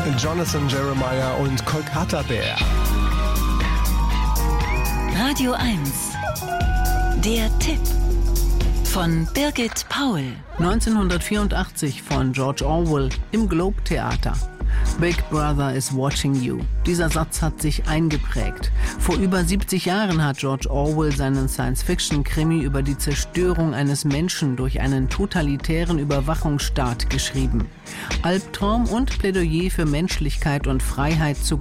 Jonathan Jeremiah und Kolkata Bär. Radio 1. Der Tipp von Birgit Paul. 1984 von George Orwell im Globe Theater. Big Brother is watching you. Dieser Satz hat sich eingeprägt. Vor über 70 Jahren hat George Orwell seinen Science-Fiction-Krimi über die Zerstörung eines Menschen durch einen totalitären Überwachungsstaat geschrieben. Albtraum und Plädoyer für Menschlichkeit und Freiheit zugleich.